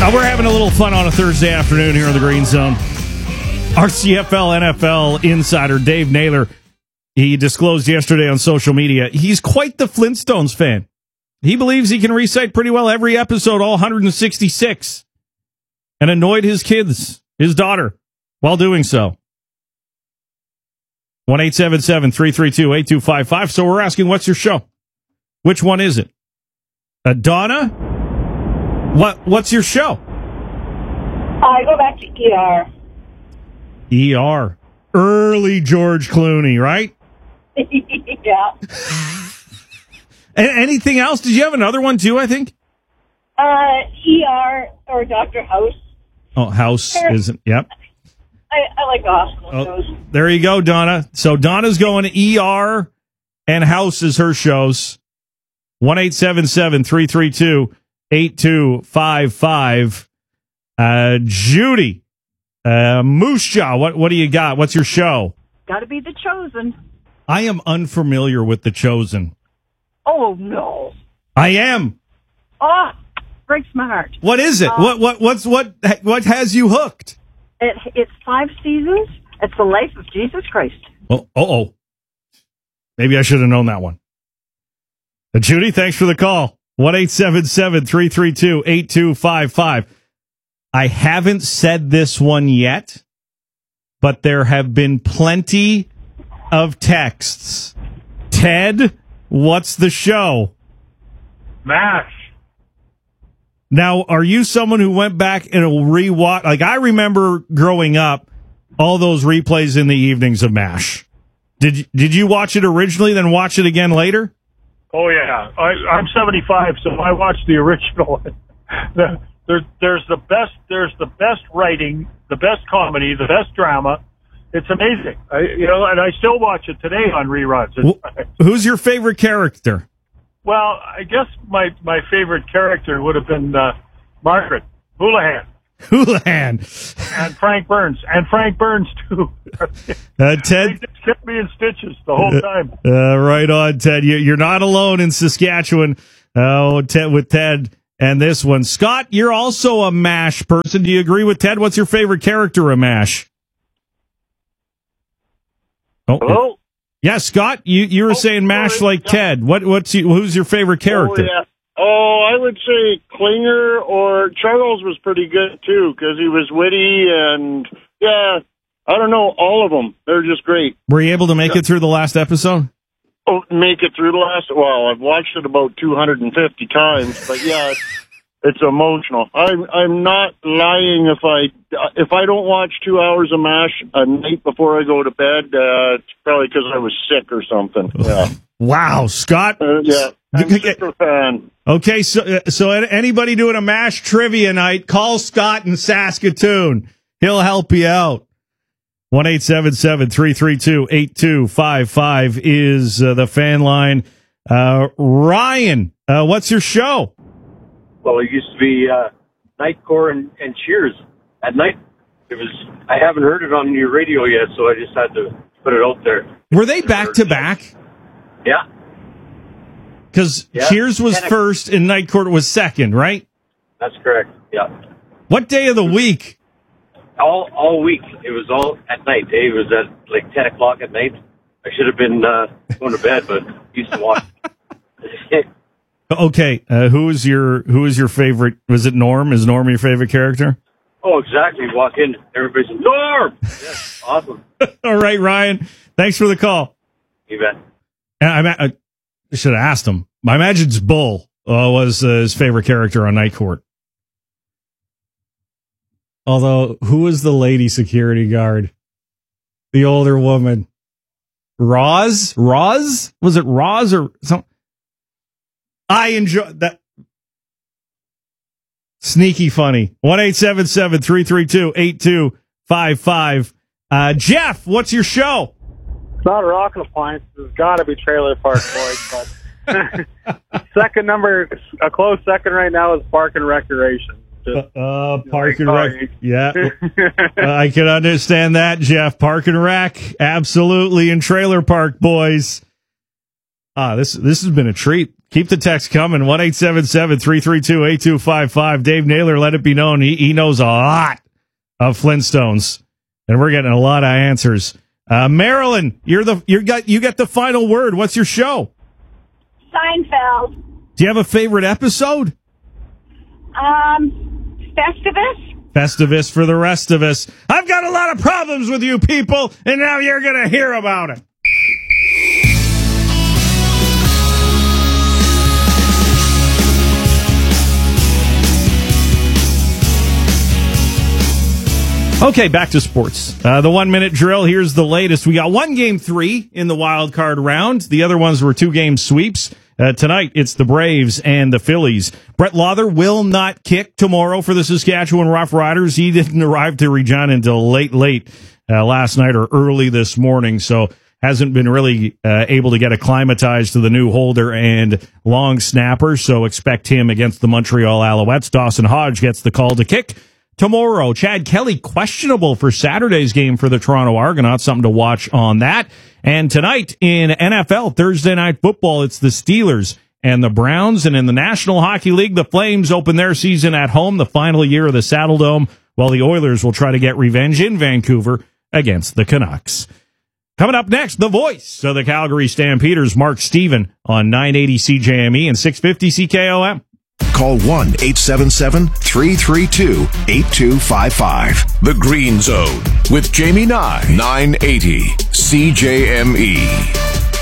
We're having a little fun on a Thursday afternoon here in the Green Zone. Our CFL NFL insider, Dave Naylor, he disclosed yesterday on social media he's quite the Flintstones fan. He believes he can recite pretty well every episode, all 166, and annoyed his kids, his daughter, while doing so. 1-877-332-8255. So we're asking, what's your show? Which one is it? Donna? What's your show? I go back to ER. ER. Early George Clooney, right? Yeah. Anything else? Did you have another one too, I think? ER or Dr. House. Oh, House isn't. Yep. I like the hospital shows. There you go, Donna. So Donna's going ER and House is her shows. 1-877-332-8255. Judy, Moose Jaw, what do you got? What's your show? Got to be The Chosen. I am unfamiliar with The Chosen. Oh, no. I am. Oh, breaks my heart. What is it? What has you hooked? It's 5 seasons. It's the life of Jesus Christ. Oh. Maybe I should have known that one. Judy, thanks for the call. 1-877-332-8255. I haven't said this one yet, but there have been plenty of texts. Ted, what's the show? MASH. Now, are you someone who went back and rewatch? Like, I remember growing up, all those replays in the evenings of MASH. Did you watch it originally, then watch it again later? Oh yeah, I'm 75, so I watched the original. There's the best writing, the best comedy, the best drama. It's amazing, and I still watch it today on reruns. Who's your favorite character? Well, I guess my favorite character would have been Margaret Houlihan. Houlihan. And Frank Burns. And Frank Burns, too. Ted. He just kept me in stitches the whole time. Right on, Ted. You're not alone in Saskatchewan with Ted and this one. Scott, you're also a MASH person. Do you agree with Ted? What's your favorite character of MASH? Oh, hello? Yeah, Scott, you were saying MASH like Ted. Who's your favorite character? Oh, yeah. I would say Klinger or Charles was pretty good, too, because he was witty and, yeah, I don't know, all of them. They're just great. Were you able to make it through the last episode? Oh, make it through the last? Well, I've watched it about 250 times, but, yeah, it's emotional. I'm not lying if I don't watch 2 hours of MASH a night before I go to bed. It's probably because I was sick or something. Yeah. Wow, Scott. Yeah. I'm a super fan. Okay, so anybody doing a MASH trivia night, call Scott in Saskatoon. He'll help you out. 1-877-332-8255 is the fan line. Ryan, what's your show? Well, it used to be Night Court and Cheers at night. I haven't heard it on your radio yet, so I just had to put it out there. Were they back to back? Yeah. Because Cheers was first and Night Court was second, right? That's correct. Yeah. What day of the week? All week. It was all at night. It was at like 10 o'clock at night. I should have been going to bed, but used to watch. Okay, who is your favorite? Was it Norm? Is Norm your favorite character? Oh, exactly. Walk in, everybody's like, Norm! Yeah, awesome. All right, Ryan. Thanks for the call. You bet. I should have asked him. I imagine Bull was his favorite character on Night Court. Although, who was the lady security guard? The older woman. Roz? Was it Roz or something? I enjoy that. Sneaky funny. 1-877-332-8255. Jeff, what's your show? It's not a rocket appliance. It's got to be Trailer Park Boys. But a close second right now is Park and Recreation. Park and Rec. Yeah. I can understand that, Jeff. Park and Rec. Absolutely. And Trailer Park Boys. This has been a treat. Keep the text coming. 1-877-332-8255. Dave Naylor, let it be known he knows a lot of Flintstones, and we're getting a lot of answers. Marilyn, you get the final word. What's your show? Seinfeld. Do you have a favorite episode? Festivus. Festivus for the rest of us. I've got a lot of problems with you people, and now you're going to hear about it. Okay, back to sports. The 1 minute drill. Here's the latest. We got 1 game 3 in the wild card round. The other ones were 2 game sweeps. Tonight, it's the Braves and the Phillies. Brett Lawther will not kick tomorrow for the Saskatchewan Roughriders. He didn't arrive to Regina until late last night or early this morning, so hasn't been really able to get acclimatized to the new holder and long snapper, so expect him against the Montreal Alouettes. Dawson Hodge gets the call to kick tomorrow. Chad Kelly questionable for Saturday's game for the Toronto Argonauts. Something to watch on that. And tonight in NFL Thursday Night Football, it's the Steelers and the Browns. And in the National Hockey League, the Flames open their season at home, the final year of the Saddle Dome, while the Oilers will try to get revenge in Vancouver against the Canucks. Coming up next, the voice of the Calgary Stampeders, Mark Steven, on 980 CJME and 650 CKOM. Call 1-877-332-8255. The Green Zone with Jamie Nye, 980 CJME.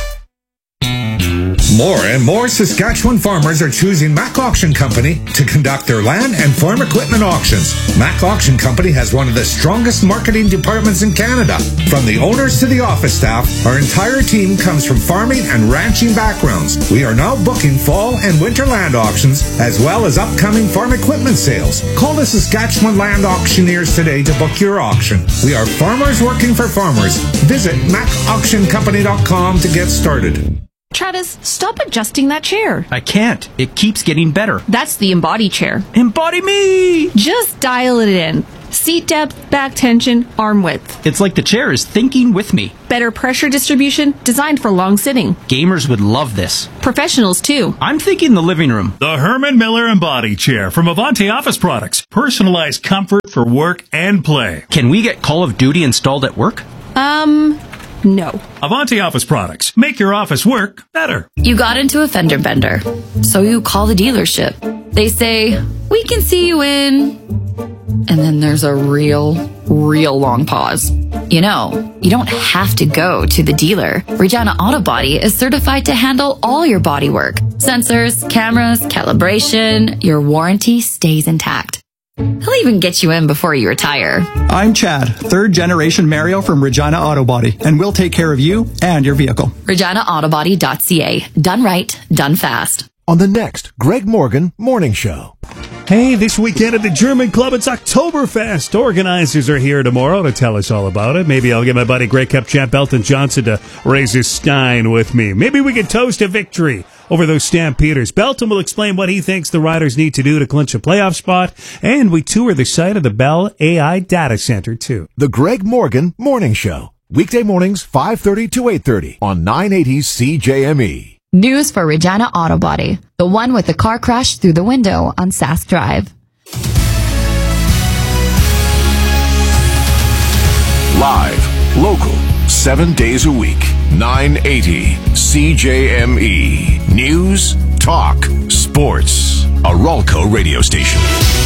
More and more Saskatchewan farmers are choosing Mac Auction Company to conduct their land and farm equipment auctions. Mac Auction Company has one of the strongest marketing departments in Canada. From the owners to the office staff, our entire team comes from farming and ranching backgrounds. We are now booking fall and winter land auctions, as well as upcoming farm equipment sales. Call the Saskatchewan Land Auctioneers today to book your auction. We are farmers working for farmers. Visit MacAuctionCompany.com to get started. Travis, stop adjusting that chair. I can't. It keeps getting better. That's the Embody chair. Embody me! Just dial it in. Seat depth, back tension, arm width. It's like the chair is thinking with me. Better pressure distribution, designed for long sitting. Gamers would love this. Professionals, too. I'm thinking the living room. The Herman Miller Embody Chair from Avanti Office Products. Personalized comfort for work and play. Can we get Call of Duty installed at work? No. Avanti Office Products. Make your office work better. You got into a fender bender, so you call the dealership. They say, we can see you in... And then there's a real long pause. You know, you don't have to go to the dealer. Regina Auto Body is certified to handle all your body work. Sensors, cameras, calibration, your warranty stays intact. He'll even get you in before you retire. I'm Chad, 3rd generation Mario from Regina Auto Body, and we'll take care of you and your vehicle. ReginaAutoBody.ca. Done right, done fast. On the next Greg Morgan Morning Show. Hey, this weekend at the German Club, it's Oktoberfest. Organizers are here tomorrow to tell us all about it. Maybe I'll get my buddy Grey Cup champ Elton Johnson to raise his stein with me. Maybe we can toast a victory over those Stampeders. Belton will explain what he thinks the Riders need to do to clinch a playoff spot, and we tour the site of the Bell AI Data Center, too. The Greg Morgan Morning Show. Weekday mornings, 5:30 to 8:30 on 980 CJME. News for Regina Auto Body, the one with the car crash through the window on Sask Drive. Live, local, 7 days a week, 980 CJME. News, talk, sports. A Ralco radio station.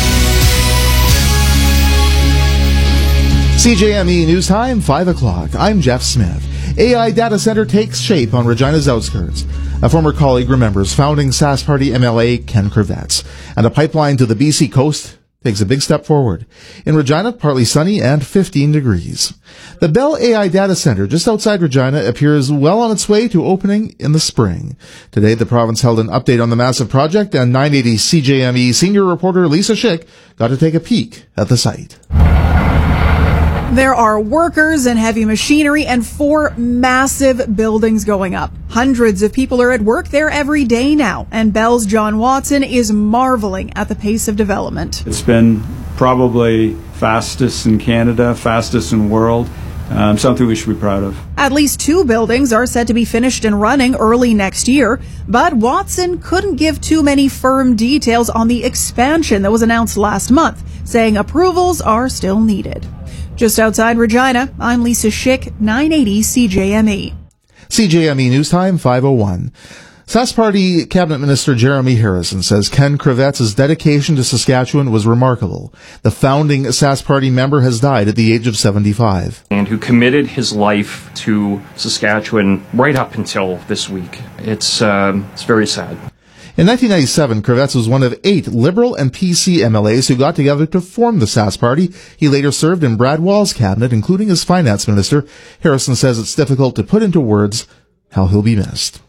CJME News Time, 5 o'clock. I'm Jeff Smith. AI Data Center takes shape on Regina's outskirts. A former colleague remembers founding Sask Party MLA Ken Kravets. And a pipeline to the BC coast takes a big step forward. In Regina, partly sunny and 15 degrees. The Bell AI Data Center just outside Regina appears well on its way to opening in the spring. Today, the province held an update on the massive project, and 980 CJME senior reporter Lisa Schick got to take a peek at the site. There are workers and heavy machinery and 4 massive buildings going up. Hundreds of people are at work there every day now, and Bell's John Watson is marveling at the pace of development. It's been probably fastest in Canada, fastest in the world. something we should be proud of. At least 2 buildings are set to be finished and running early next year, but Watson couldn't give too many firm details on the expansion that was announced last month, saying approvals are still needed. Just outside Regina, I'm Lisa Schick, 980 CJME. CJME News Time, 5:01. Sask Party Cabinet Minister Jeremy Harrison says Ken Crevetz's dedication to Saskatchewan was remarkable. The founding Sask Party member has died at the age of 75. And who committed his life to Saskatchewan right up until this week. It's very sad. In 1997, Crevetz was one of 8 Liberal and PC MLAs who got together to form the Sask Party. He later served in Brad Wall's cabinet, including as finance minister. Harrison says it's difficult to put into words how he'll be missed.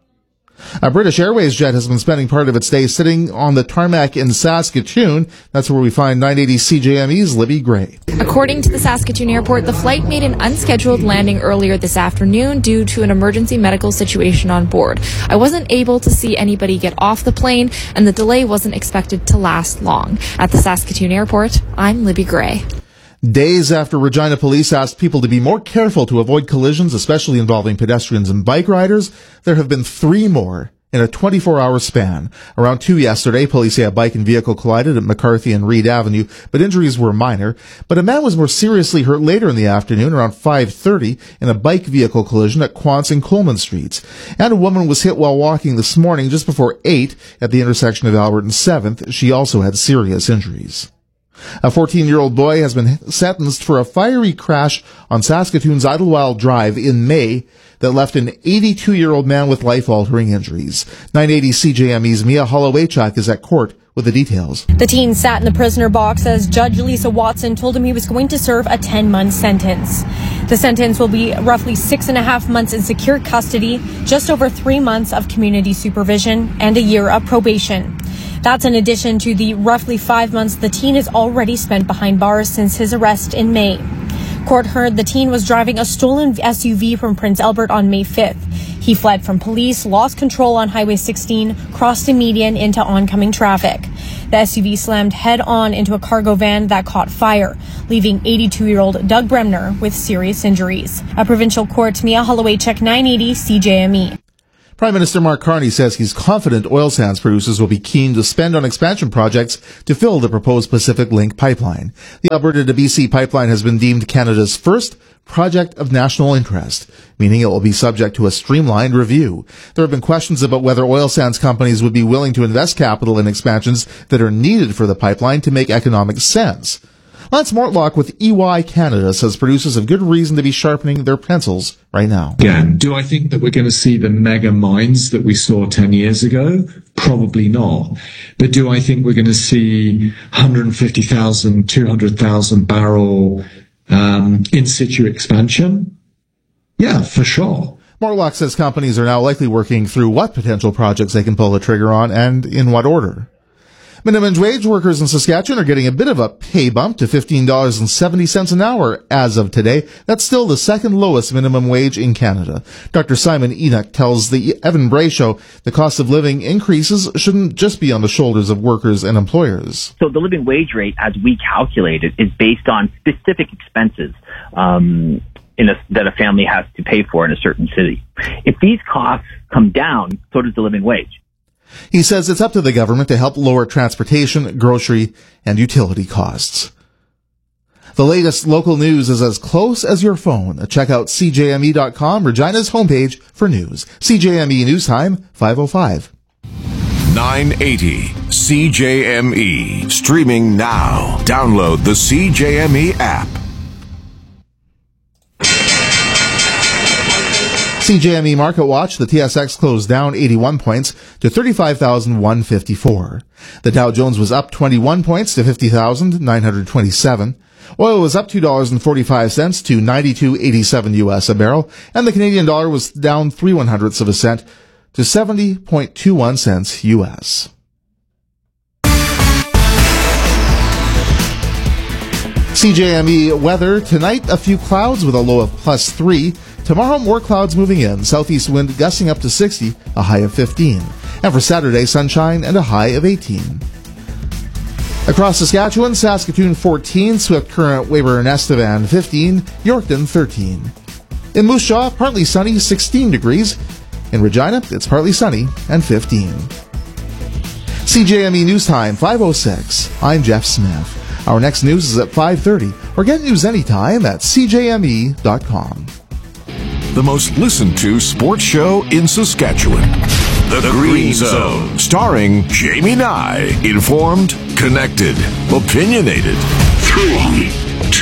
A British Airways jet has been spending part of its day sitting on the tarmac in Saskatoon. That's where we find 980 CJME's Libby Gray. According to the Saskatoon airport, the flight made an unscheduled landing earlier this afternoon due to an emergency medical situation on board. I wasn't able to see anybody get off the plane, and the delay wasn't expected to last long. At the Saskatoon airport, I'm Libby Gray. Days after Regina police asked people to be more careful to avoid collisions, especially involving pedestrians and bike riders, there have been 3 more in a 24-hour span. Around 2 yesterday, police say a bike and vehicle collided at McCarthy and Reed Avenue, but injuries were minor. But a man was more seriously hurt later in the afternoon, around 5:30, in a bike vehicle collision at Quance and Coleman Streets. And a woman was hit while walking this morning just before 8 at the intersection of Albert and 7th. She also had serious injuries. A 14-year-old boy has been sentenced for a fiery crash on Saskatoon's Idlewild Drive in May that left an 82-year-old man with life-altering injuries. 980 CJME's Mia Hollowaychuk is at court with the details. The teen sat in the prisoner box as Judge Lisa Watson told him he was going to serve a 10-month sentence. The sentence will be roughly 6.5 months in secure custody, just over 3 months of community supervision, and a year of probation. That's in addition to the roughly 5 months the teen has already spent behind bars since his arrest in May. Court heard the teen was driving a stolen SUV from Prince Albert on May 5th. He fled from police, lost control on Highway 16, crossed a median into oncoming traffic. The SUV slammed head-on into a cargo van that caught fire, leaving 82-year-old Doug Bremner with serious injuries. A provincial court, Mia Hollowaychuk, 980 CJME. Prime Minister Mark Carney says he's confident oil sands producers will be keen to spend on expansion projects to fill the proposed Pacific Link pipeline. The Alberta to BC pipeline has been deemed Canada's first project of national interest, meaning it will be subject to a streamlined review. There have been questions about whether oil sands companies would be willing to invest capital in expansions that are needed for the pipeline to make economic sense. Lance Mortlock with EY Canada says producers have good reason to be sharpening their pencils right now. Again, do I think that we're going to see the mega mines that we saw 10 years ago? Probably not. But do I think we're going to see 150,000, 200,000 barrel in situ expansion? Yeah, for sure. Mortlock says companies are now likely working through what potential projects they can pull the trigger on and in what order. Minimum wage workers in Saskatchewan are getting a bit of a pay bump to $15.70 an hour as of today. That's still the second lowest minimum wage in Canada. Dr. Simon Enoch tells the Evan Bray Show the cost of living increases shouldn't just be on the shoulders of workers and employers. So the living wage rate, as we calculate it, is based on specific expenses that a family has to pay for in a certain city. If these costs come down, so does the living wage. He says it's up to the government to help lower transportation, grocery, and utility costs. The latest local news is as close as your phone. Check out CJME.com, Regina's homepage for news. CJME News Time, 5:05. 980 CJME. Streaming now. Download the CJME app. CJME Market Watch, the TSX closed down 81 points to 35,154. The Dow Jones was up 21 points to 50,927. Oil was up $2.45 to 92.87 US a barrel, and the Canadian dollar was down 0.03 of a cent to 70.21 cents US. CJME weather. Tonight, a few clouds with a low of +3. Tomorrow, more clouds moving in. Southeast wind gusting up to 60, a high of 15. And for Saturday, sunshine and a high of 18. Across Saskatchewan, Saskatoon 14, Swift Current, Weyburn and Estevan 15, Yorkton 13. In Moose Jaw, partly sunny, 16 degrees. In Regina, it's partly sunny and 15. CJME News Time, 5:06. I'm Jeff Smith. Our next news is at 5:30, or get news anytime at cjme.com. The most listened to sports show in Saskatchewan. The Green Zone, starring Jamie Nye. Informed, connected, opinionated. 3